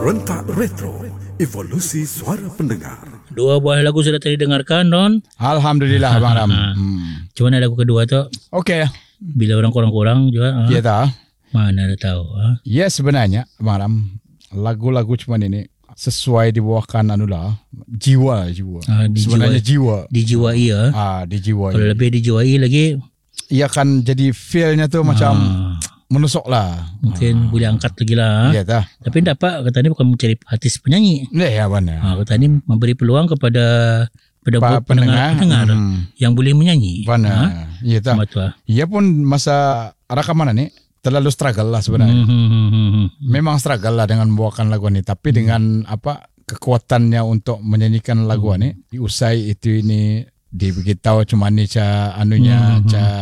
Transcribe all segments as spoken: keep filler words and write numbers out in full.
Rentak Retro, evolusi suara pendengar. Dua buah lagu sudah tadi dengarkan, Don. Alhamdulillah, Abang Ram. Hmm. Cuma ada lagu kedua tu. Okey. Bila orang kurang-kurang juga. Ya tahu. Mana ada tahu. Ha? Ya sebenarnya, Abang Ram, lagu-lagu cuma ini sesuai dibawakan anulah jiwa jiwa. Ah, sebenarnya jiwa. Dijiwai ya. Ah, dijiwai. Kalau lebih dijiwai lagi, ia akan jadi feel-nya tu macam ah, menusuk lah. mungkin ah. boleh angkat lagi lah. Ya dah. Tapi tak apa, kata ni bukan mencari artis penyanyi. Ya benar. Ha, kata ni memberi peluang kepada pada Pa, pendengar, pendengar hmm. yang boleh menyanyi. Benar. Ya dah. Ia pun masa rakaman ni terlalu struggle lah sebenarnya. Hmm, hmm, hmm, hmm. Memang struggle lah dengan membawakan lagu ni, tapi hmm. dengan apa kekuatannya untuk menyanyikan lagu hmm. ni, diusai itu ini diberitahu cuma ni ca anunya hmm. ca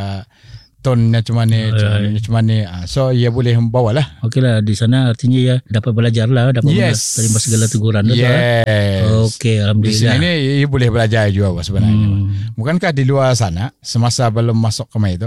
tonnya cuma ni, ca anunya cuma ni. So ia boleh membawa lah. Okey lah, di sana artinya ya dapat belajar lah, dapat yes. terima segala teguran. Yes. Okey, alhamdulillah. Di sini ia boleh belajar juga sebenarnya. Hmm. Bukankah di luar sana semasa belum masuk ke mai itu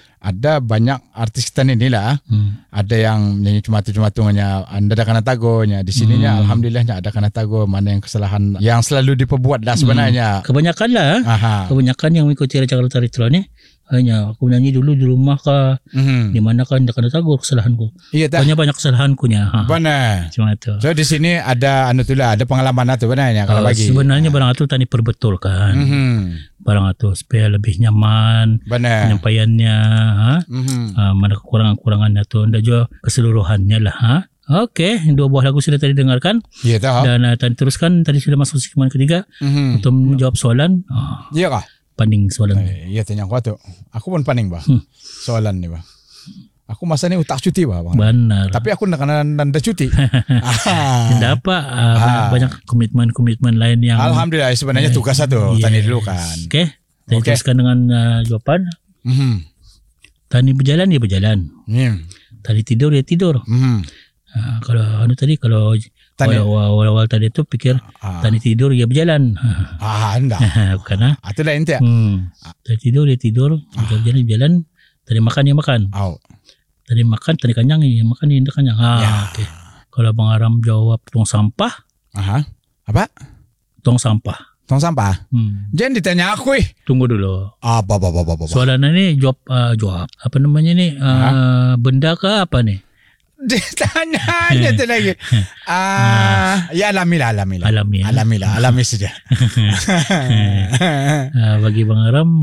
ada banyak artis kita ni lah. Hmm. Ada yang nyanyi cuma-cuma-cuma anda ada kena tagonya. Di sininya hmm. alhamdulillahnya ada kena tago, mana yang kesalahan yang selalu diperbuat dah sebenarnya. Hmm. Kebanyakan lah. Aha. Kebanyakan yang mengikuti Jakarta Retro ni hanya aku nyanyi dulu di rumah kah, mm-hmm. di mana kan anda kena tago kesalahanku. Iya dah. Banyak-banyak kesalahanku nya. Ha. Benar. Cuma itu. So di sini ada anu tu lah, ada pengalaman tu benarnya kalau uh, bagi. Sebenarnya barang itu tadi perbetulkan. Mm-hmm. Barang itu supaya lebih nyaman. Benar. Penyampaiannya, ha. Mm-hmm. Uh, mana kekurangan-kekurangannya tu, anda juga keseluruhannya lah, ha. Okey, dua buah lagu sudah tadi dengarkan. Ya tahu. Dan uh, tadi teruskan, tadi sudah masuk segmen ketiga mm-hmm. untuk menjawab soalan. Uh, ya kah? Paning soalan. Iya tanya aku tu. Aku pun paning bah. Hmm. Soalan ni bah. Aku masa ni utak cuti bah. Bang. Benar. Tapi aku nak kena nanda cuti. Tidak apa. Uh, ah. Banyak komitmen-komitmen lain yang. Alhamdulillah sebenarnya eh, tugas satu. Yes. Tani dulu kan. Okey. Saya okay. teruskan dengan uh, jawapan. Mm-hmm. Tani berjalan dia berjalan. Mm. Tani tidur dia tidur. Mm-hmm. Uh, kalau anu tadi kalau awal-awal tadi tu pikir ah. tani tidur dia berjalan. Ah, anda. Bukan ah. Ah, itu lain tak? Hmm. Tani tidur dia tidur, ah. dia berjalan dia berjalan. Tani makan dia makan. Oh. Tani makan tani kenyang dia makan dia kenyang. Ah, ya. Okey. Kalau Bang Aram jawab tong sampah. Aha. Apa? Tong sampah. Tong sampah. Hmm. Jangan ditanya aku eh. Tunggu dulu. Apa apa apa apa. Soalan ni jawab uh, jawab. Apa namanya ni? Uh, benda ke apa ni? Ditanya tu lagi. Ah, ya alamilah, alamilah. Alami, alamilah, alami saja. uh, bagi Bang Aram,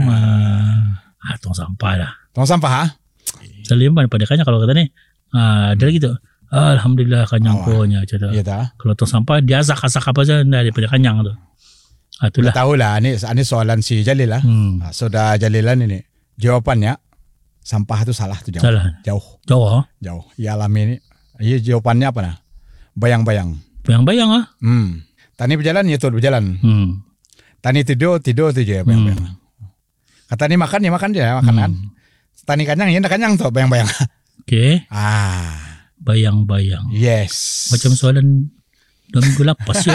uh, tong sampah lah. Tong sampah ha? Selalu pada kanya kalau kata ni, uh, ada lagi tu. Alhamdulillah kanyang oh, punya cerita. Ya dah. Kalau tong sampah dia asak-asak apa saja daripada kanyang tu. Ah, itulah. Tahulah ni ini soalan si Jalil lah. Hmm. Ah, Saudara Jalilan ini jawapannya sampah tu salah tu jauh. Salah. Jauh. Jauh. Ha? Jauh. Ya alami ni. Iya jawapannya apa nah? Bayang-bayang. Bayang-bayang ah. Hmm. Tani berjalan ya tu berjalan. Hmm. Tani tidur tidur tu je bayang-bayang. Hmm. Kata ni makan ya makan je makanan. Hmm. Tani kanyang ya kanyang tu bayang-bayang. Okey. Ah. Bayang-bayang. Yes. Macam soalan dua minggu lepas ya.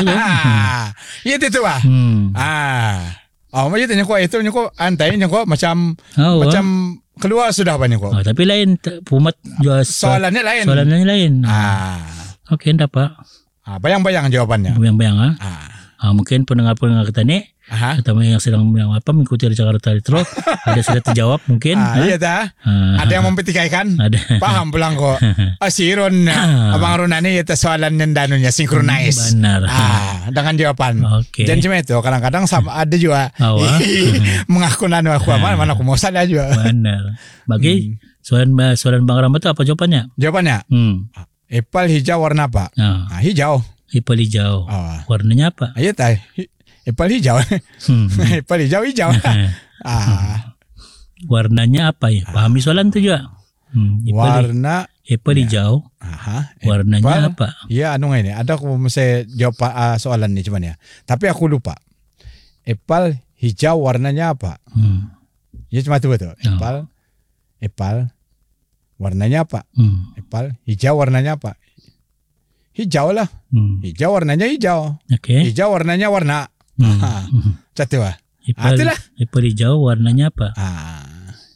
Iya tu ah. Hmm. Ah. Oh, macam tu nyoko itu nyoko antai nyoko macam oh, macam ah. keluar sudah banyak kok. Oh, tapi lain pumat juga soalannya lain. Soalannya lain. Ah. Okey, enggak apa. Ah, bayang-bayang jawabannya. Bayang-bayang ah. ah. Ah, mungkin pendengar-pendengar kita ni, Aha. terutama yang sedang yang apa mengikuti Jakarta Retro, ada sudah terjawab mungkin. Ah, iya dah. Ah. Ada yang mempetikaikan. Ada. Paham pulang kok. Ah, si Ron, ah. Abang Ron ini itu soalan yang danunya sinkronis. Benar. Ah, dengan jawaban. Okay. Dan cuma itu kadang-kadang sama ada juga mengaku nanu aku mana mana aku mau salah juga. Benar. Bagi hmm. soalan soalan Bang Ram itu apa jawabannya? Jawabannya. Hmm. Apple hijau warna apa? Ah. Ah, hijau. Apple hijau. Oh. Warnanya apa? Iya tay. Apple hijau. Hmm. Apple hijau hijau. Ah. Warnanya apa ya? Pahami soalan tu juga. Hmm. Warna Apple ya. Hijau. Aha. Warnanya Apple, apa? Iya, anu ini. Ada aku mesti jawab uh, soalan ni cuman ya. Tapi aku lupa. Apple hijau warnanya apa? Hmm. Ya cuma tu betul. Oh. Apple Apple warnanya apa? Hmm. Apple hijau warnanya apa? Hijau lah. Hmm. Hijau warnanya hijau. Okay. Hijau warnanya warna. Hmm. Ha. Catu lah. Apple, apple hijau warnanya apa? Ah.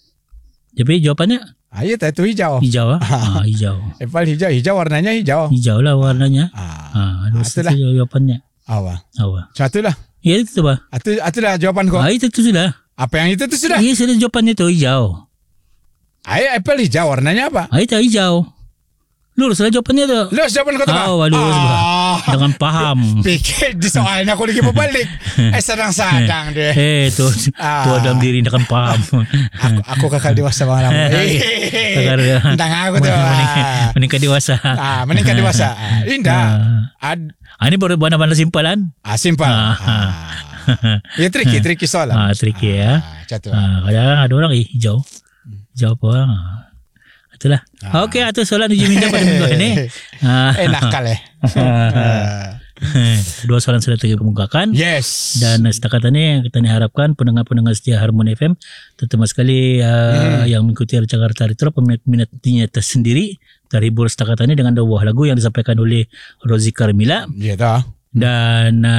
Jadi jawapannya? Ah, iya, itu hijau. Hijau ah. Ah, hijau. Apple hijau, hijau warnanya hijau. Hijau lah warnanya. Ah. Ah, ada itulah. satu jawapannya. Awa. Awa. Satulah. Ya itu bah. Itu itulah jawapan kau. Ah, itu tu sudah. Apa yang itu tu sudah? Iya sudah jawapannya tu hijau. Ay, apple hijau warnanya apa? Ah, itu hijau. Lurus lah jawapannya tu. Lurus jawapan kau tu. Ah, lurus bah. Dengan paham. Pikir di soalnya aku lagi berbalik. Eh sedang-sedang dia. Eh tu Ah. tu dalam diri dengan paham. Aku, aku kakak dewasa malam. Eh, Kakak dia. tentang aku tu. Ah, Meningkat dewasa. Ah, meningkat dewasa. Ah, indah. Ad, Ah, ini baru bana-bana simpalan. ah, simple. Ah. Ah. Ya tricky, tricky soalan. Ah, tricky ya. Ah, Catu. Ah, kadang ada orang eh, hijau. Hijau apa orang. Ah. Itulah. Ah. Okey, itu soalan uji minda pada minggu ini. Ah. Eh nakal eh. Ah. Dua soalan sudah terkemukakan. Yes. Dan setakat ini kita ni harapkan pendengar-pendengar setia Harmoni F M terutama sekali uh, hmm. yang mengikuti Jakarta Retro peminat-peminatnya tersendiri terhibur setakat ini dengan dua buah lagu yang disampaikan oleh Rozi Carmila. Ya dah. Dan uh,